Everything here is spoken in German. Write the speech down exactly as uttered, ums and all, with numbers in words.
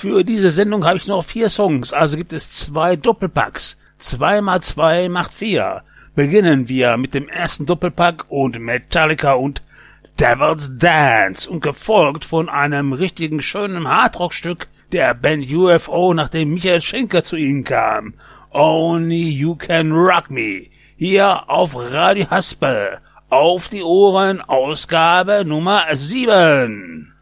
Für diese Sendung habe ich noch vier Songs, also gibt es zwei Doppelpacks. Zwei mal zwei macht vier. Beginnen wir mit dem ersten Doppelpack und Metallica und Devil's Dance und gefolgt von einem richtigen schönen Hardrock-Stück der Band U F O, nachdem Michael Schenker zu ihnen kam. Only You Can Rock Me. Hier auf Radio Haspel. Auf die Ohren, Ausgabe Nummer sieben.